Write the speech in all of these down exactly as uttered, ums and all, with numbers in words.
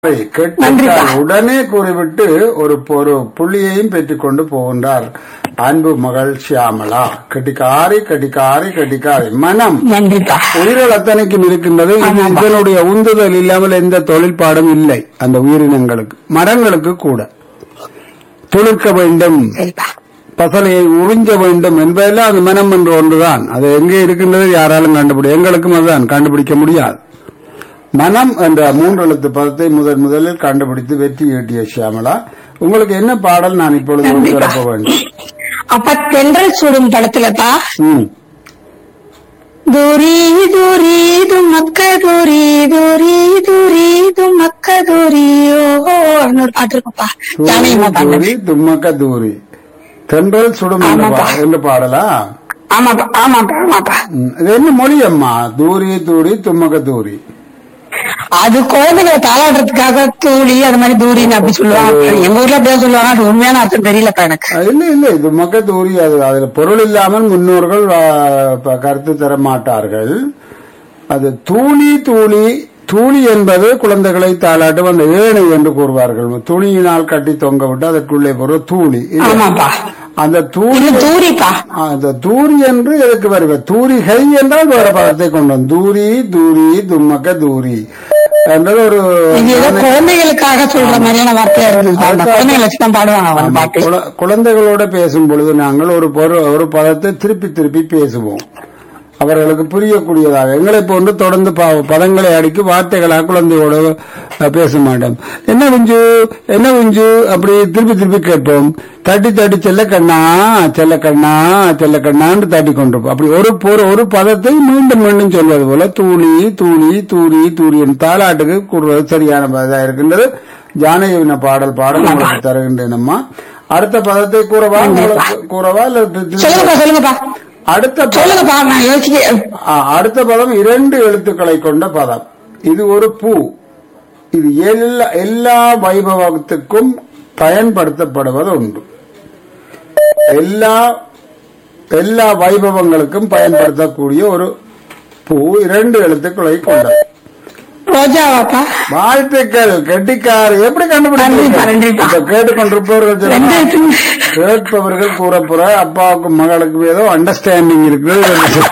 கேட்டால் உடனே கூறிவிட்டு ஒரு ஒரு புள்ளியையும் பெற்றுக் கொண்டு போகின்றார் அன்பு மகள் ஷியாமளா. கட்டிக்காரி கட்டிக்காரி கட்டிக்காரி. மனம் உயிர்கள் அத்தனைக்கும் இருக்கின்றது. இதனுடைய உந்துதல் இல்லாமல் எந்த தொழிற்பாடும் இல்லை. அந்த உயிரினங்களுக்கு மரங்களுக்கு கூட துளிர்க்க வேண்டும், பசலையை உறிஞ்ச வேண்டும் என்பதெல்லாம் அது மனம் என்று ஒன்றுதான். அது எங்கே இருக்கின்றது யாராலும் கண்டுபிடி எங்களுக்கும் அதுதான் கண்டுபிடிக்க முடியாது. மனம் என்ற மூன்று எழுத்து பதத்தை முதன் முதலில் கண்டுபிடித்து வெற்றி ஈட்டிய ஷியாமளா, உங்களுக்கு என்ன பாடல் நான் இப்பொழுது ஒளிபரப்ப வேண்டும்? அப்ப தென்றல் சூடும் படத்துலப்பா தூரி தூரி துமக்க தூரி தூரி தூரி துமக்க தூரி ஓ ஒரு பாட்டு இருக்குப்பா. தூரி தும்மக்க தூரி தென்றல் சுடும் என்று பாடலா? ஆமாப்பா ஆமாப்பா ஆமாப்பா. இது என்ன மொழி அம்மா? தூரி தூரி தும்மக்க தூரி அது குழந்தைகளை தாளாடுறதுக்காக தூளி அது மாதிரி தூரின்னு அப்படி சொல்லுவாங்க. எங்க ஊர்ல அப்படியே சொல்லுவாங்க. அது உண்மையான அர்த்தம் தெரியலப்பா எனக்கு. இல்ல இல்ல இது மக்க தூரி. அது அதுல பொருள் இல்லாமல் முன்னோர்கள் கருத்து தர மாட்டார்கள். அது தூளி தூளி தூளி என்பது குழந்தைகளை தாளாட்டும் அந்த ஏணை என்று கூறுவார்கள். துணியினால் கட்டி தொங்க விட்டு அதற்குள்ளே போற தூளி. அந்த தூரி தூரிப்பா அந்த தூரி என்று எதுக்கு வருவ? தூரிகை என்றால் வேற பதத்தை கொண்டு வந்து தூரி தூரி தும்மக்க தூரி என்றது ஒரு குழந்தைகளுக்காக சொல்ற மாதிரியான வார்த்தை. குழந்தைகளோட பேசும் பொழுது நாங்கள் ஒரு ஒரு பதத்தை திருப்பி திருப்பி பேசுவோம், அவர்களுக்கு புரியக்கூடியதாக. எங்களை போன்று தொடர்ந்து பதங்களை அடிக்கு வார்த்தைகளாக குழந்தையோடு பேச மாட்டோம். என்ன குஞ்சு என்ன குஞ்சு அப்படி திருப்பி திருப்பி கேட்போம். தட்டி தட்டி செல்ல கண்ணா செல்ல கண்ணா செல்ல கண்ணான்னு தட்டி கொண்டிருப்போம். அப்படி ஒரு ஒரு பதத்தை மீண்டும் மீண்டும் சொல்வது போல தூளி தூளி தூரி தூரியன் தாலாட்டுக்கு கூறுவது சரியான பதம் இருக்கின்றது. ஜானகிவின பாடல் பாடல் உங்களுக்கு தருகின்றேனம்மா. அடுத்த பதத்தை கூறவா கூறவா இல்ல அடுத்த அடுத்த பதம் இரண்டு எழுத்துக்களை கொண்ட பதம். இது ஒரு பூ. இது எல்லா எல்லா வைபவத்துக்கும் பயன்படுத்தப்படுவது உண்டு. எல்லா எல்லா வைபவங்களுக்கும் பயன்படுத்தக்கூடிய ஒரு பூ இரண்டு எழுத்துக்களை கொண்டது. வாழ்த்துக்கள் கெட்டிக்கார். எப்படி கண்டுபிடிக்க கேட்டுக்கொண்டிருப்பவர்கள் கேட்பவர்கள் கூறப்புற அப்பாவுக்கும் மகளுக்கும் ஏதோ அண்டர்ஸ்டாண்டிங் இருக்குது.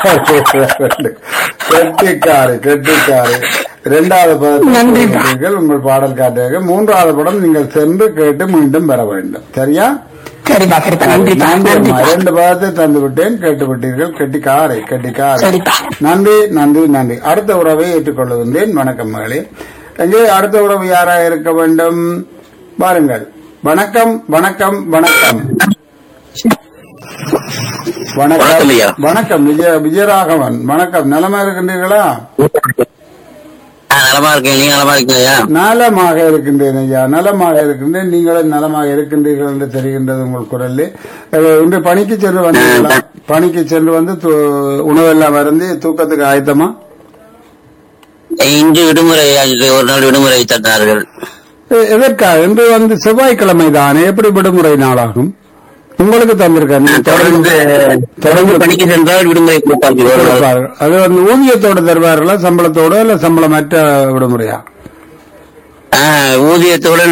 கெட்டிக்காரு கெட்டிக்காரு. இரண்டாவது பதத்தில் உங்கள் பாடல் காட்டுக. மூன்றாவது படம் நீங்கள் சென்று கேட்டு மீண்டும் பெற வேண்டும். சரியா? இரண்டு பதத்தை தந்து விட்டேன், கேட்டுவிட்டீர்கள். கெட்டிக்காரை கெட்டிக்காரை. நன்றி நன்றி நன்றி. அடுத்த உறவை ஏற்றுக்கொள்ளுகின்றேன். வணக்கம் மகளே. எங்கே அடுத்த உறவு யாராக இருக்க வேண்டும்? பாருங்கள். வணக்கம் வணக்கம் வணக்கம் வணக்கம் வணக்கம் விஜய விஜயராகவன். வணக்கம். நலமா இருக்கின்றீர்களா? நலமா இருக்கேன். நீங்க நலமா இருக்கீங்களா? நலமாக இருக்கின்றேன் ஐயா, நலமாக இருக்கின்றேன். நீங்களும் நலமாக இருக்கின்றீர்கள் என்று தெரிகின்றது உங்கள் குரல். இன்று பணிக்கு சென்று வந்தீங்களா? பணிக்கு சென்று வந்து உணவெல்லாம் வந்து தூக்கத்துக்கு ஆயத்தமா? இன்று விடுமுறை, ஒரு நாள் விடுமுறை தந்தார்கள். எதற்காக? இன்று வந்து செவ்வாய்க்கிழமை தானே, எப்படி விடுமுறை நாளாகும்? உங்களுக்கு தந்திருக்காரு. தொடர்ந்து தொடர்ந்து பணிக்கு சென்றால் விடுமுறை கொடுப்பார்கள். அது வந்து ஊதியத்தோடு தருவார்களா, சம்பளத்தோடு இல்ல சம்பளமற்ற விடுமுறையா? ஊதியத்துடன்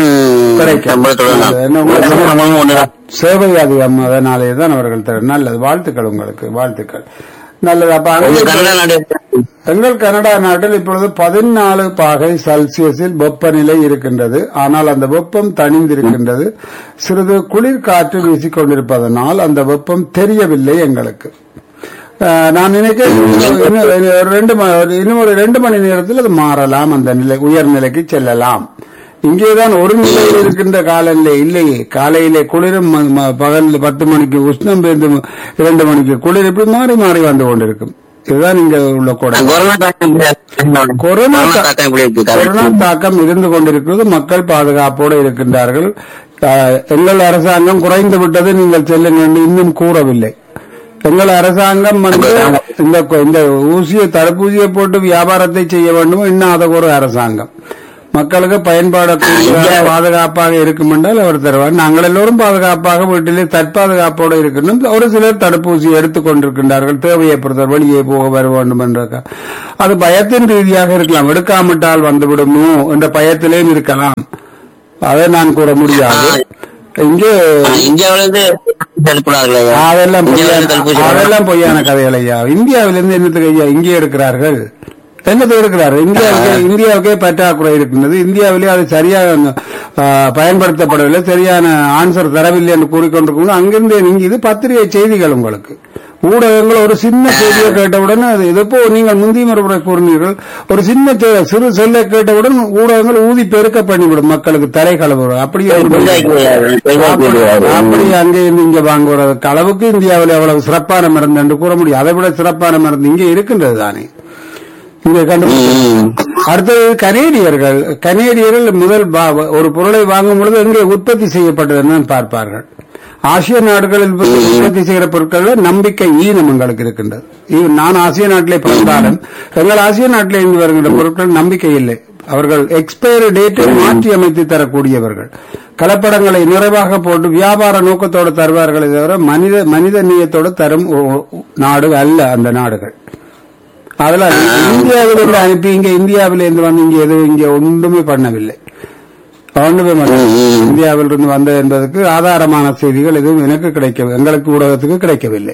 சேவை அதிகம், அதனாலேதான் அவர்கள் தர. நல்லது, வாழ்த்துக்கள் உங்களுக்கு, வாழ்த்துக்கள். நல்லது. அப்ப எங்கள் கனடா நாட்டில் இப்பொழுது பதினாலு பாகை செல்சியஸில் வெப்பநிலை இருக்கின்றது. ஆனால் அந்த வெப்பம் தணிந்திருக்கின்றது. சிறிது குளிர் காற்று வீசிக்கொண்டிருப்பதனால் அந்த வெப்பம் தெரியவில்லை எங்களுக்கு. நான் நினைக்கிறேன் இன்னும் ஒரு ரெண்டு மணி நேரத்தில் அது மாறலாம், அந்த நிலை உயர்நிலைக்கு செல்லலாம். இங்கேதான் ஒரு நிலையில் இருக்கின்ற காலநிலை இல்லையே. காலையிலே குளிரும் பகல் பத்து மணிக்கு உஷ்ணம் பெய்து இரண்டு மணிக்கு குளிர், இப்படி மாறி மாறி வந்து கொண்டிருக்கும். இதுதான் இங்க உள்ள கூட கொரோனா கொரோனா தாக்கம் இருந்து கொண்டிருக்கிறது. மக்கள் பாதுகாப்போடு இருக்கின்றார்கள். எங்கள் அரசாங்கம் குறைந்து விட்டது நீங்கள் செல்லுங்கள் இன்னும் கூறவில்லை. எங்கள் அரசாங்கம் வந்து இந்த ஊசியை தடுப்பூசியை போட்டு வியாபாரத்தை செய்ய வேண்டும், இன்னும் அதை ஒரு அரசாங்கம். மக்களுக்கு பயன்பாடக்கூடிய பாதுகாப்பாக இருக்கும் என்றால் அவர் தருவார். நாங்கள் எல்லோரும் பாதுகாப்பாக வீட்டிலே தற்பாதுகாப்போடு இருக்கணும். ஒரு சிலர் தடுப்பூசி எடுத்துக் கொண்டிருக்கின்றார்கள், தேவையை பொறுத்தவர் வெளியே போக வர வேண்டும் என்ற அது பயத்தின் ரீதியாக இருக்கலாம். எடுக்காமட்டால் வந்துவிடுமோ என்ற பயத்திலேயும் இருக்கலாம். அதை நான் கூற முடியாது. இங்கே இந்தியாவிலிருந்து அதெல்லாம் அதெல்லாம் பொய்யான கதைகள் ஐயா. இந்தியாவிலிருந்து என்னத்துக்கு ஐயா இங்கே இருக்கிறார்கள், என்னத்தை இருக்கிறார்கள்? இந்தியாவுக்கு இந்தியாவுக்கே பற்றாக்குறை இருக்கின்றது. இந்தியாவிலே அது சரியாக பயன்படுத்தப்படவில்லை, சரியான ஆன்சர் தரவில்லை என்று கூறிக்கொண்டிருக்கணும். அங்கிருந்து நீங்க இது பத்திரிகை செய்திகள், உங்களுக்கு ஊடகங்கள் ஒரு சின்ன செய்தியை கேட்டவுடன் அது இதப்போ நீங்கள் முந்தைய முறை கூறினீர்கள், ஒரு சின்ன சிறு செல்லை கேட்டவுடன் ஊடகங்கள் ஊதி பெருக்க பண்ணிவிடும், மக்களுக்கு தலை கலவுறோம். அப்படியே அப்படி அங்கே இருந்து இங்க வாங்குவதற்கு அளவுக்கு இந்தியாவில் எவ்வளவு சிறப்பான மருந்து என்று கூற முடியும். அதை விட சிறப்பான மருந்து இங்கே இருக்கின்றது தானே. இங்கே கண்டுபிடிச்சு அடுத்தது கனேடியர்கள். கனேடியர்கள் முதல் ஒரு பொருளை வாங்கும் பொழுது எங்கே உற்பத்தி செய்யப்பட்டதுன்னு பார்ப்பார்கள். ஆசிய நாடுகளில் உற்பத்தி செய்கிற பொருட்கள் நம்பிக்கை ஈனம் எங்களுக்கு இருக்கின்றது. நான் ஆசிய நாட்டிலே பிறந்தாலும் எங்கள் ஆசிய நாட்டிலே இருந்து வருகின்ற பொருட்கள் நம்பிக்கை இல்லை. அவர்கள் எக்ஸ்பயரி டேட்டை மாற்றி அமைத்து தரக்கூடியவர்கள். கலப்படங்களை நிறைவாக போட்டு வியாபார நோக்கத்தோடு தருவார்களை தவிர மனித மனித நீயத்தோடு தரும் நாடு அல்ல அந்த நாடுகள். அதெல்லாம் இந்தியாவிலிருந்து அனுப்பி இங்க இந்தியாவிலிருந்து வந்து இங்க எதுவும் இங்க ஒன்றுமே பண்ணவில்லை. இந்தியாவில் இருந்து வந்த என்பதற்கு ஆதாரமான செய்திகள் எதுவும் எனக்கு கிடைக்க எங்களுக்கு ஊடகத்துக்கு கிடைக்கவில்லை.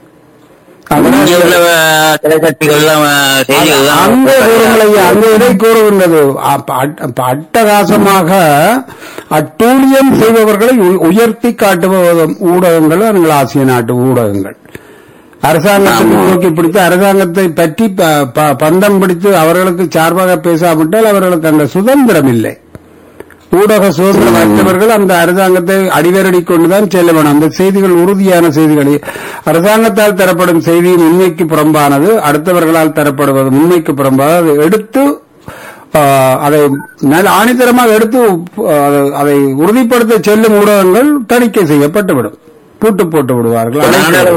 அந்த இதை கூறுகின்றது அட்டகாசமாக அட்டூழியம் செய்பவர்களை உயர்த்தி காட்டுவதும் ஊடகங்கள் எங்கள் ஆசிய நாட்டு ஊடகங்கள். அரசாங்கத்துக்கு தூக்கி பிடித்து அரசாங்கத்தை பற்றி பந்தம் பிடித்து அவர்களுக்கு சார்பாக பேசாவிட்டால் அவர்களுக்கு அந்த சுதந்திரம் இல்லை. ஊடக சுதந்திரம் அற்றவர்கள் அந்த அரசாங்கத்தை அடிவரடி கொண்டுதான் செல்ல வேண்டும். அந்த செய்திகள் உறுதியான செய்திகள். அரசாங்கத்தால் தரப்படும் செய்தியின் உண்மைக்கு புறம்பானது, அடுத்தவர்களால் தரப்படுவது உண்மைக்கு புறம்பானது. அதை எடுத்து அதை நல்ல ஆணித்தரமாக எடுத்து அதை உறுதிப்படுத்த செல்லும் ஊடகங்கள் தணிக்கை செய்யப்பட்டுவிடும், பூட்டு போட்டு விடுவார்கள்.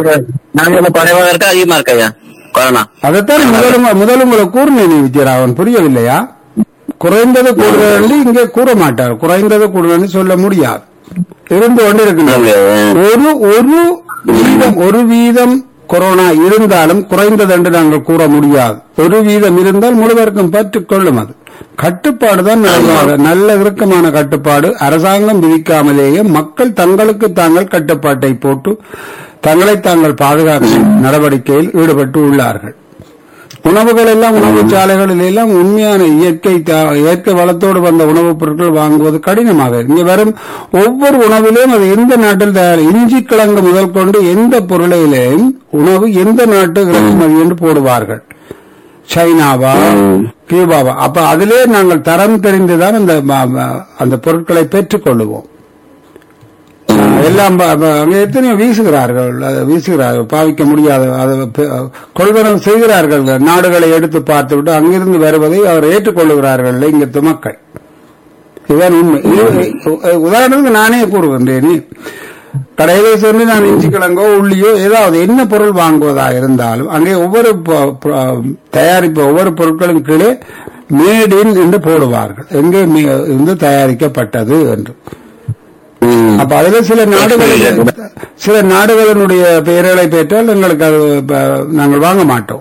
அதைத்தான் முதலும் முதல் உங்களை கூர்நீதி வித்யராவன் புரியவில்லையா? குறைந்தது கூடுதல் இங்கே கூற மாட்டார், குறைந்தது கூடுதல் சொல்ல முடியாது. இருந்து கொண்டிருக்கின்றது ஒரு ஒரு வீதம் ஒரு வீதம் கொரோனா இருந்தாலும் குறைந்தது என்று நாங்கள் கூற முடியாது. ஒரு வீதம் இருந்தால் முழுவதற்கும் பற்றிக் கொள்ளும். அது கட்டுப்பாடுதான் நல்ல இறுக்கமான கட்டுப்பாடு. அரசாங்கம் விதிக்காமலேயே மக்கள் தங்களுக்கு தாங்கள் கட்டுப்பாட்டை போட்டு தங்களை தாங்கள் பாதுகாக்கும் நடவடிக்கையில் ஈடுபட்டு உள்ளார்கள். உணவுகள் எல்லாம் உணவு சாலைகளில் எல்லாம் உண்மையான இயற்கை இயற்கை வளத்தோடு வந்த உணவுப் பொருட்கள் வாங்குவது கடினமாக. இங்கே வரும் ஒவ்வொரு உணவிலும் அது எந்த நாட்டில் தயார், இஞ்சி கிழங்கு முதல் கொண்டு எந்த பொருளையிலேயும் உணவு எந்த நாட்டு இறக்குமதி என்று போடுவார்கள். சைனாவா கியூபாவா. அப்ப அதிலே நாங்கள் தரம் தெரிந்துதான் அந்த அந்த பொருட்களை பெற்றுக் கொள்ளுவோம். எல்லாம் எத்தனையோ வீசுகிறார்கள் வீசுகிறார்கள் பாவிக்க முடியாத கொள்வனம் செய்கிறார்கள். நாடுகளை எடுத்து பார்த்துவிட்டு அங்கிருந்து வருவதை அவர் ஏற்றுக்கொள்ளுகிறார்கள் இங்க மக்கள். இதுதான் உண்மை. உதாரணத்துக்கு நானே கூறுகின்றேன், கடையிலே சென்று நான் இஞ்சி கிழங்கோ உள்ளியோ ஏதாவது என்ன பொருள் வாங்குவதாக இருந்தாலும் அங்கே ஒவ்வொரு தயாரிப்பு ஒவ்வொரு பொருட்களும் கீழே மேட் இன் என்று போடுவார்கள், எங்கே இருந்து தயாரிக்கப்பட்டது என்று. அப்ப அதுல சில நாடுகளில் சில நாடுகளினுடைய பெயர்களை பெற்றால் எங்களுக்கு அது நாங்கள் வாங்க மாட்டோம்.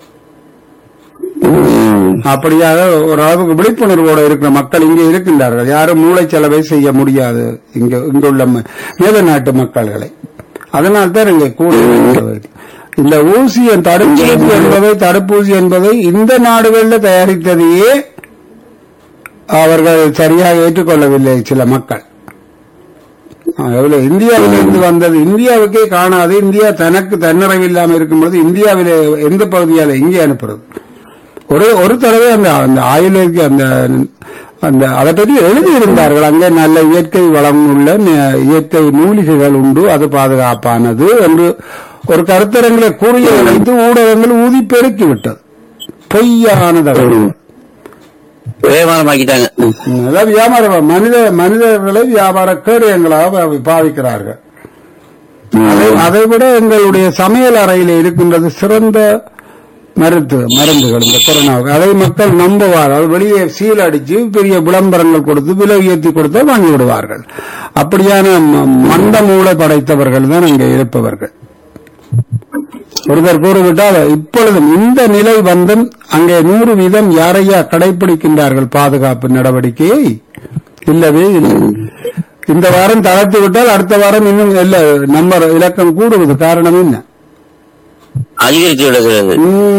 அப்படியாக ஒரு அளவுக்கு விழிப்புணர்வோடு இருக்கிற மக்கள் இங்கே இருக்கின்றார்கள். யாரும் மூளை செலவை செய்ய முடியாது இங்க இங்குள்ள மேல நாட்டு மக்கள்களை. அதனால்தான் இங்கே கூட இந்த ஊசி தடுப்பூசி என்பதை தடுப்பூசி என்பதை இந்த நாடுகளில் தயாரித்ததையே அவர்கள் சரியாக ஏற்றுக்கொள்ளவில்லை சில மக்கள். எவ்வளவு இந்தியாவிலிருந்து வந்தது இந்தியாவுக்கே காணாது. இந்தியா தனக்கு தன்னிறைவில்லாமல் இருக்கும்போது இந்தியாவிலே எந்த பகுதியால இங்கே அனுப்புறது? ஒரு ஒரு தடவை அந்த அந்த ஆயுளுக்கு அந்த அந்த அதை பற்றி எழுதியிருந்தார்கள். அங்கே நல்ல இயற்கை வளம் உள்ள இயற்கை மூலிகைகள் உண்டு, அது பாதுகாப்பானது என்று ஒரு கருத்தரங்களை கூறிய வைத்து ஊடகங்கள் ஊதி பெருக்கி விட்டது. பொய்யானதாக வியாபாரமாக்கிட்டாங்க. வியாபாரம் மனித மனிதர்களை வியாபார கேடயங்களாக பாவிக்கிறார்கள். அதை விட எங்களுடைய சமையல் அறையில் இருக்கின்றது சிறந்த மருத்துவ மருந்துகள் இந்த கொரோனாவுக்கு அதை மக்கள் நம்புவார்கள். வெளியே சீல் அடிச்சு பெரிய விளம்பரங்கள் கொடுத்து விலை உயர்த்தி கொடுத்தா வாங்கி விடுவார்கள். அப்படியான மந்த மூளை படைத்தவர்கள் தான் இங்கே இருப்பவர்கள். ஒருவர் கூறிவிட்டால் இப்பொழுதும் இந்த நிலை வந்தும் அங்கே நூறு வீதம் யாரையா கடைபிடிக்கின்றார்கள் பாதுகாப்பு நடவடிக்கையை? இல்லவே இல்லை. இந்த வாரம் தளர்த்தி விட்டால் அடுத்த வாரம் இன்னும் இல்ல நம்பர் இலக்கம் கூடுவது. காரணம் என்ன? அதிகரித்து விடுகிறது.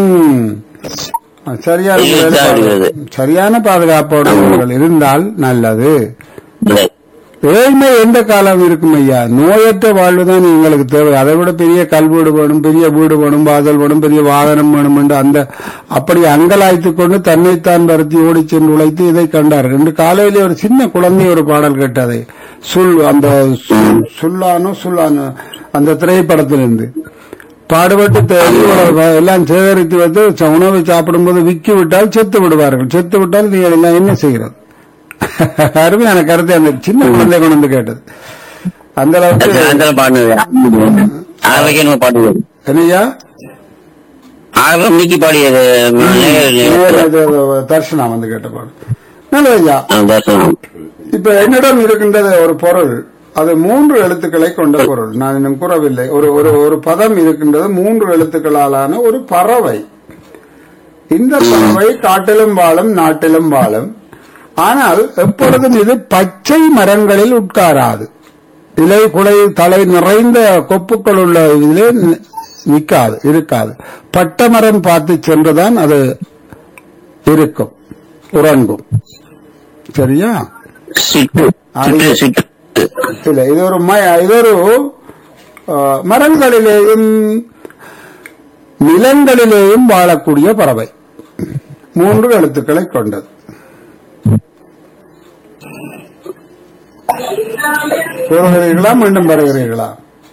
சரியான சரியான பாதுகாப்போடு இருந்தால் நல்லது. ஏழ்மை எந்த காலம் இருக்கும் ஐயா? நோயற்ற வாழ்வுதான் எங்களுக்கு தேவை. அதை விட பெரிய கல்வீடு வேணும், பெரிய வீடு வேணும், வாசல் வேணும், பெரிய வாகனம் வேணும் என்று அந்த அப்படி அங்கலாய்த்துக் கொண்டு தன்னைத்தான் வருத்தி ஓடி சென்று உழைத்து இதை கண்டார்கள். இன்று காலையிலே ஒரு சின்ன குழந்தை ஒரு பாடல் கேட்டதை சுல் அந்த சுல்லானோ சுல்லானோ அந்த திரைப்படத்திலிருந்து பாடுபட்டு எல்லாம் சேகரித்து வைத்து உணவை சாப்பிடும்போது விக்கி விட்டால் செத்து விடுவார்கள். செத்து விட்டால் நீங்கள் எல்லாம் என்ன செய்கிறது? அருமையான கருத்தை அந்த சின்ன குழந்தை கொண்டு வந்து கேட்டது. அந்த அளவுக்கு என்னையா தர்ஷனா வந்து கேட்ட பாடு நல்லதையா. இப்ப என்னிடம் இருக்கின்றது ஒரு பொருள், அது மூன்று எழுத்துக்களை கொண்ட பொருள். நான் இன்னும் கூறவில்லை. ஒரு ஒரு பதம் இருக்கின்றது மூன்று எழுத்துக்களாலான ஒரு பறவை. இந்த பறவை காட்டிலும் வாழும் நாட்டிலும் வாழும். ஆனால் எப்பொழுதும் இது பச்சை மரங்களில் உட்காராது. இலை குலை தலை நிறைந்த கொப்புக்கள் உள்ள இதிலே நிற்காது, இருக்காது. பட்டமரம் பார்த்து சென்றுதான் அது இருக்கும், உறங்கும். சரியா? இல்ல, இது ஒரு இது ஒரு மரங்களிலேயும் நிலங்களிலேயும் வாழக்கூடிய பறவை. மூன்று எழுத்துக்களை கொண்டது. கூறுகிறீர்களா? மீண்டும் வருகிறீர்களா?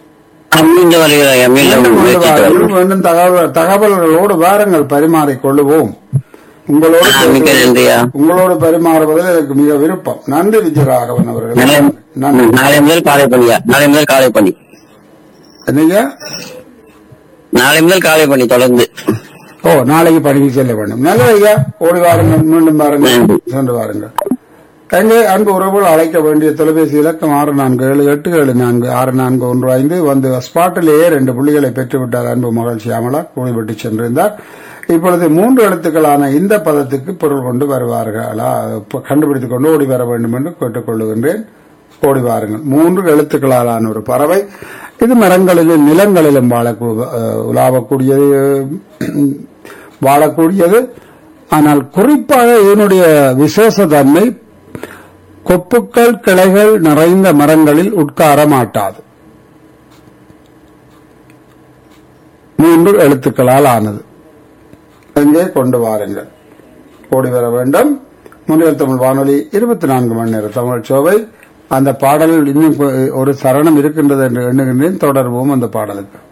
மீண்டும் தகவல்களோடு வாருங்கள், பரிமாறிக் கொள்ளுவோம். உங்களோடு உங்களோடு பரிமாறுவதில் எனக்கு மிக விருப்பம். நன்றி விஜயராகவன் அவர்கள். நாளை முதல் காலை பணியா? நாளை முதல் காலை பணி என்னையா? நாளை முதல் காலை பணி தொடர்ந்து. ஓ, நாளைக்கு பணிக்கு செல்ல வேண்டும். நல்லது ஐயா, ஓடி வாருங்கள், மீண்டும் வாருங்கள், சென்று வாருங்கள். எங்கே அன்பு உறவுகள் அழைக்க வேண்டிய தொலைபேசி இலக்கம் ஆறு நான்கு ஏழு எட்டு ஏழு நான்கு ஆறு நான்கு ஒன்று ஐந்து. வந்து ஸ்பாட்டிலேயே ரெண்டு புள்ளிகளை பெற்றுவிட்டார் அன்பு மகள் சியாமலா. கூலிவிட்டு சென்றிருந்தார். இப்பொழுது மூன்று எழுத்துக்களான இந்த பதத்துக்கு பொருள் கொண்டு வருவார்களா கண்டுபிடித்துக் கொண்டு ஓடி வர வேண்டும் என்று கேட்டுக் கொள்ளுகின்றேன். ஓடி வாருங்கள். மூன்று எழுத்துக்களாலான ஒரு பறவை. இது மரங்களிலும் நிலங்களிலும் வாழ உலாவக்கூடியது வாழக்கூடியது. ஆனால் குறிப்பாக இதனுடைய விசேஷ தன்மை கொப்புக்கள் கிளைகள் நிறைந்த மரங்களில் உட்கார மாட்டாது. மூன்று எழுத்துக்களால் ஆனது. எங்கே கொண்டு வாருங்கள், ஓடி வர வேண்டும். முன்னில் தமிழ் வானொலி இருபத்தி நான்கு மணி நேர தமிழ் சோவை. அந்த பாடலில் இன்னும் ஒரு சரணம் இருக்கின்றது என்று எண்ணுகின்றேன். தொடர்வோம் அந்த பாடலுக்கு.